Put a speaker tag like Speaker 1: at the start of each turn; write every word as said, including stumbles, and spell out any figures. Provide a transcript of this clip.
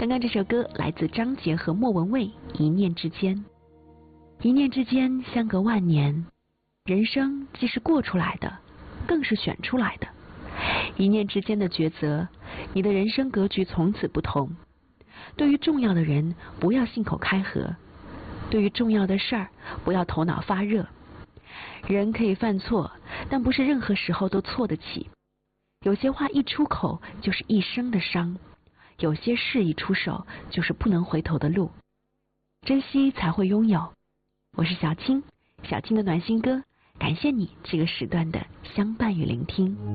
Speaker 1: 刚刚这首歌来自张杰和莫文蔚，《一念之间》。一念之间，相隔万年，人生既是过出来的，更是选出来的。一念之间的抉择，你的人生格局从此不同。对于重要的人，不要信口开河；对于重要的事儿，不要头脑发热。人可以犯错，但不是任何时候都错得起。有些话一出口就是一生的伤，有些事一出手就是不能回头的路。珍惜才会拥有。我是小青，小青的暖心歌，感谢你这个时段的相伴与聆听。